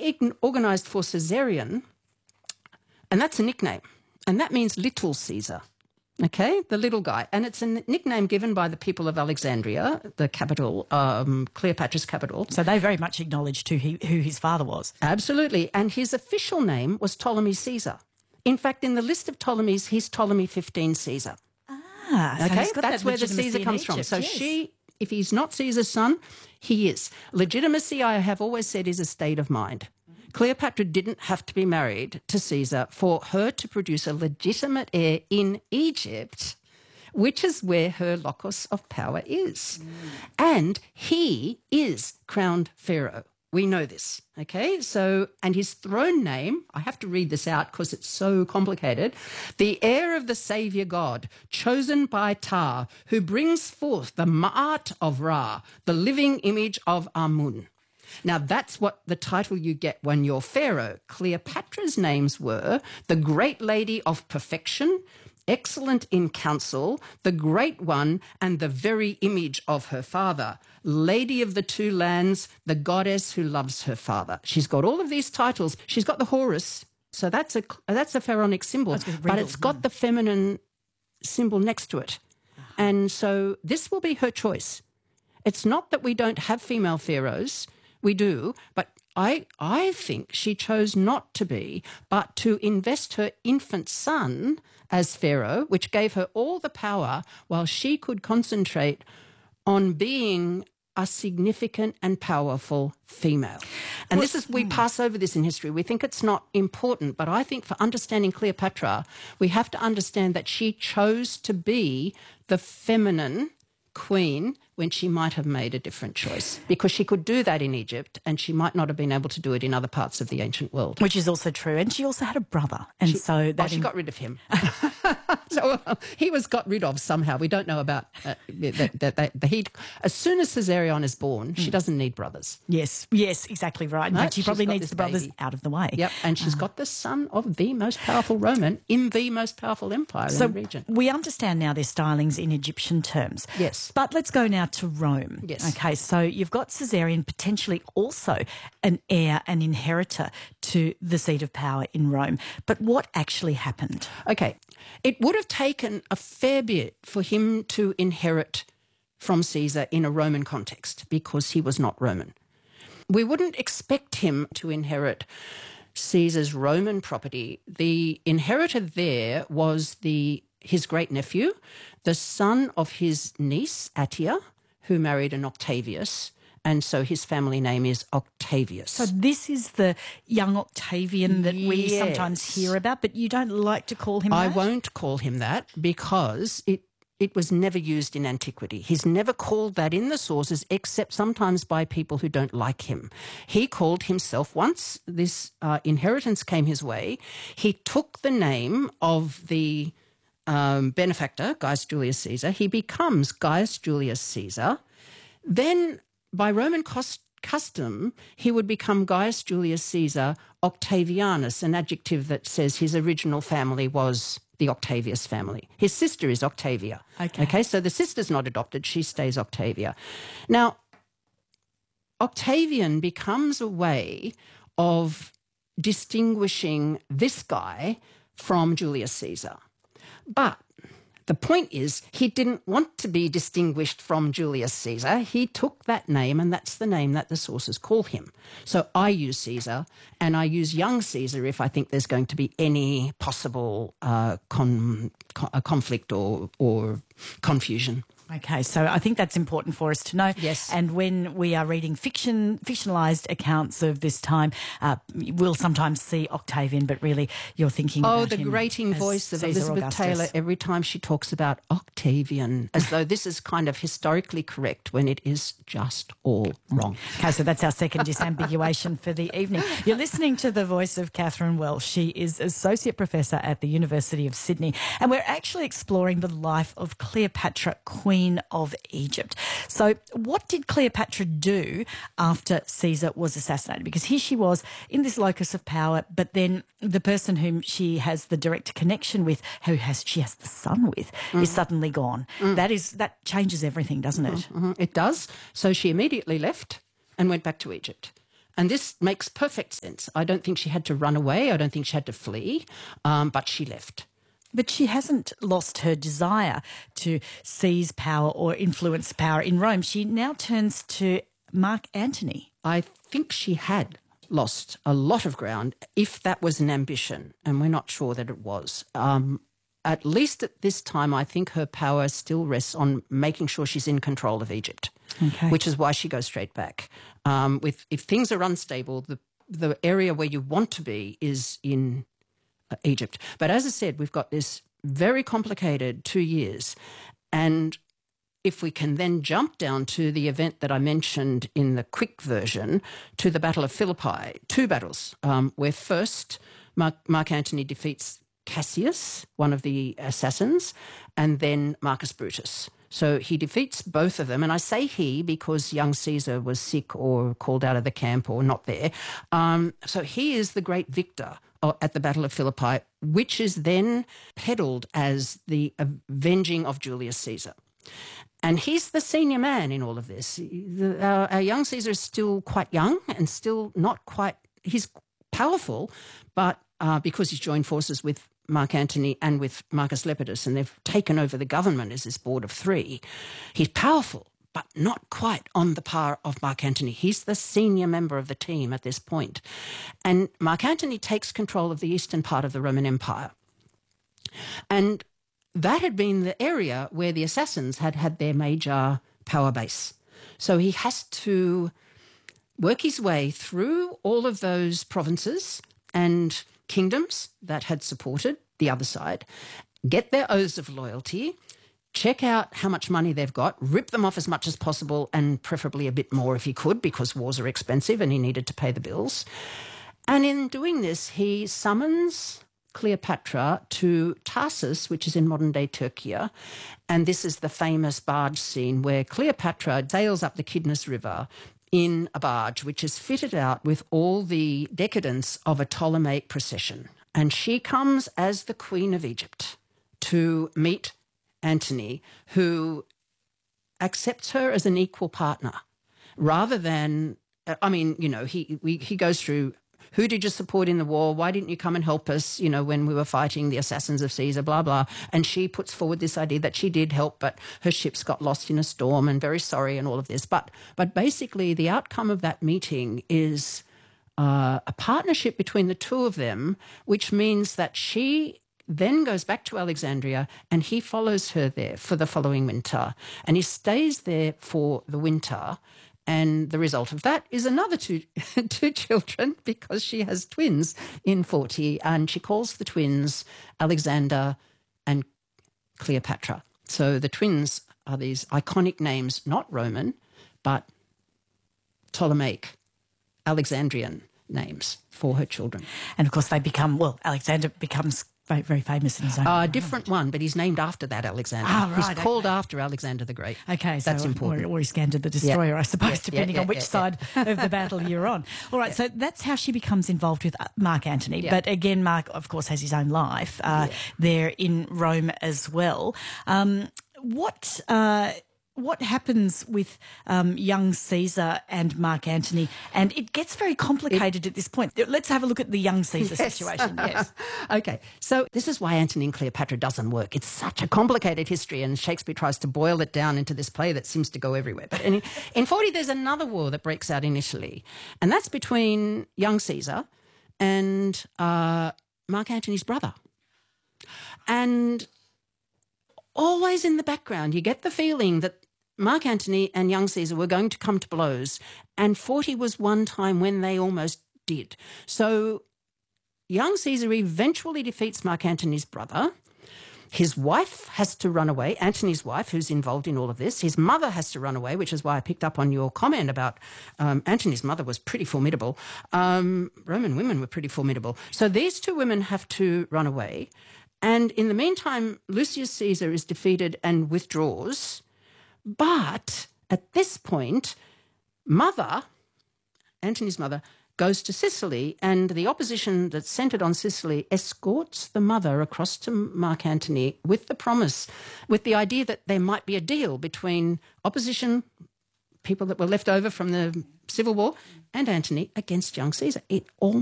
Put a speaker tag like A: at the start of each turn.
A: he organised for Caesarion, and that's a nickname, and that means little Caesar. Okay, the little guy. And it's a nickname given by the people of Alexandria, the capital, Cleopatra's capital.
B: So they very much acknowledged who his father was.
A: Absolutely. And his official name was Ptolemy Caesar. In fact, in the list of Ptolemies, he's Ptolemy 15 Caesar.
B: Ah,
A: okay,
B: so
A: that's where the Caesar comes from. So
B: yes.
A: if he's not Caesar's son, he is. Legitimacy, I have always said, is a state of mind. Cleopatra didn't have to be married to Caesar for her to produce a legitimate heir in Egypt, which is where her locus of power is. And he is crowned pharaoh. We know this, okay? So, and his throne name, I have to read this out because it's so complicated. The heir of the saviour God, chosen by Ptah, who brings forth the Ma'at of Ra, the living image of Amun. Now, that's what the title you get when you're pharaoh. Cleopatra's names were the Great Lady of Perfection, Excellent in Counsel, the Great One, and the very image of her father, Lady of the Two Lands, the goddess who loves her father. She's got all of these titles. She's got the Horus, so that's a pharaonic symbol, but it's got the feminine symbol next to it. And so this will be her choice. It's not that we don't have female pharaohs. We do, but I think she chose not to be, but to invest her infant son as pharaoh, which gave her all the power while she could concentrate on being a significant and powerful female. And this is, we pass over this in history. We think it's not important, but I think for understanding Cleopatra, we have to understand that she chose to be the feminine queen when she might have made a different choice, because she could do that in Egypt and she might not have been able to do it in other parts of the ancient world.
B: Which is also true. And she also had a brother. And she
A: got rid of him. So he was got rid of somehow. We don't know about as soon as Caesarion is born, she doesn't need brothers.
B: Yes, exactly right. In fact, she probably needs the brothers out of the way.
A: Yep, and she's got the son of the most powerful Roman in the most powerful empire in the region.
B: We understand now their stylings in Egyptian terms.
A: Yes.
B: But let's go now to Rome.
A: Yes.
B: Okay, so you've got Caesarion potentially also an heir, an inheritor to the seat of power in Rome. But what actually happened?
A: Okay, it would have taken a fair bit for him to inherit from Caesar in a Roman context because he was not Roman. We wouldn't expect him to inherit Caesar's Roman property. The inheritor there was his great-nephew, the son of his niece, Attia, who married an Octavius, and so his family name is Octavius.
B: So this is the young Octavian that we sometimes hear about, but you don't like to call him that?
A: I won't call him that because it was never used in antiquity. He's never called that in the sources except sometimes by people who don't like him. He called himself, once this inheritance came his way, he took the name of the benefactor, Gaius Julius Caesar. He becomes Gaius Julius Caesar. Then, by Roman custom, he would become Gaius Julius Caesar Octavianus, an adjective that says his original family was the Octavius family. His sister is Octavia. Okay, so the sister's not adopted. She stays Octavia. Now, Octavian becomes a way of distinguishing this guy from Julius Caesar. But the point is, he didn't want to be distinguished from Julius Caesar. He took that name, and that's the name that the sources call him. So I use Caesar, and I use young Caesar if I think there's going to be any possible conflict or confusion.
B: Okay, so I think that's important for us to know.
A: Yes.
B: And when we are reading fictionalised accounts of this time, we'll sometimes see Octavian, but really you're thinking about
A: the
B: him
A: grating
B: as
A: voice of
B: Caesar
A: Elizabeth
B: Augustus.
A: Taylor every time she talks about Octavian, as though this is kind of historically correct when it is just all wrong.
B: Okay, so that's our second disambiguation for the evening. You're listening to the voice of Catherine Welsh. She is Associate Professor at the University of Sydney, and we're actually exploring the life of Cleopatra, Queen of Egypt. So what did Cleopatra do after Caesar was assassinated? Because here she was in this locus of power, but then the person whom she has the direct connection with, she has the son with, is suddenly gone. That changes everything, doesn't it?
A: It does. So she immediately left and went back to Egypt. And this makes perfect sense. I don't think she had to run away. I don't think she had to flee, but she left.
B: But she hasn't lost her desire to seize power or influence power in Rome. She now turns to Mark Antony.
A: I think she had lost a lot of ground, if that was an ambition, and we're not sure that it was. At least at this time, I think her power still rests on making sure she's in control of Egypt, which is why she goes straight back. If things are unstable, the area where you want to be is in Egypt. But as I said, we've got this very complicated 2 years, and if we can then jump down to the event that I mentioned in the quick version, to the Battle of Philippi, 2 battles, where first Mark Antony defeats Cassius, one of the assassins, and then Marcus Brutus. So he defeats both of them. And I say he because young Caesar was sick or called out of the camp or not there. So he is the great victor at the Battle of Philippi, which is then peddled as the avenging of Julius Caesar. And he's the senior man in all of this. Our young Caesar is still quite young and still not quite, he's powerful, but because he's joined forces with Mark Antony and with Marcus Lepidus, and they've taken over the government as this board of 3, he's powerful, but not quite on the par of Mark Antony. He's the senior member of the team at this point. And Mark Antony takes control of the eastern part of the Roman Empire. And that had been the area where the assassins had had their major power base. So he has to work his way through all of those provinces and kingdoms that had supported the other side, get their oaths of loyalty, check out how much money they've got, rip them off as much as possible, and preferably a bit more if he could, because wars are expensive and he needed to pay the bills. And in doing this, he summons Cleopatra to Tarsus, which is in modern-day Turkey, and this is the famous barge scene where Cleopatra sails up the Kidnus River in a barge which is fitted out with all the decadence of a Ptolemaic procession. And she comes as the Queen of Egypt to meet Antony, who accepts her as an equal partner rather than, he goes through, who did you support in the war? Why didn't you come and help us, when we were fighting the assassins of Caesar, blah, blah. And she puts forward this idea that she did help, but her ships got lost in a storm and very sorry and all of this. But basically the outcome of that meeting is a partnership between the two of them, which means that she then goes back to Alexandria and he follows her there for the following winter. And he stays there for the winter. And the result of that is another two children, because she has twins in 40, and she calls the twins Alexander and Cleopatra. So the twins are these iconic names, not Roman, but Ptolemaic, Alexandrian names for her children.
B: And of course they become, Alexander becomes very, very famous in his own way.
A: A different one, but he's named after that Alexander. He's called after Alexander the Great.
B: Okay,
A: that's
B: so
A: important.
B: Or Iskander the Destroyer, I suppose, depending on which side of the battle you're on. All right, so that's how she becomes involved with Mark Antony. Yeah. But again, Mark, of course, has his own life there in Rome as well. What happens with young Caesar and Mark Antony? And it gets very complicated at this point. Let's have a look at the young Caesar situation. Yes.
A: Okay. So this is why Antony and Cleopatra doesn't work. It's such a complicated history, and Shakespeare tries to boil it down into this play that seems to go everywhere. But in 40, there's another war that breaks out in Italy, and that's between young Caesar and Mark Antony's brother. And always in the background, you get the feeling that Mark Antony and young Caesar were going to come to blows, and 40 was one time when they almost did. So young Caesar eventually defeats Mark Antony's brother. His wife has to run away, Antony's wife, who's involved in all of this. His mother has to run away, which is why I picked up on your comment about Antony's mother was pretty formidable. Roman women were pretty formidable. So these two women have to run away. And in the meantime, Lucius Caesar is defeated and withdraws. But at this point, Antony's mother, goes to Sicily, and the opposition that's centred on Sicily escorts the mother across to Mark Antony with the promise, with the idea that there might be a deal between opposition people that were left over from the Civil War, and Antony against young Caesar. It all